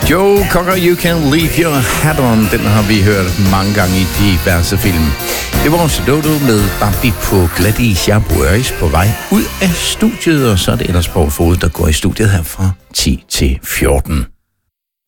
Joe Cocker, You Can Leave Your Hat On. Den har vi hørt mange gange i diverse film. Det var også Dodo med Bambi på Gladys Chabois på vej ud af studiet, og så er det ellers Poul Fod, der går i studiet her fra 10 til 14.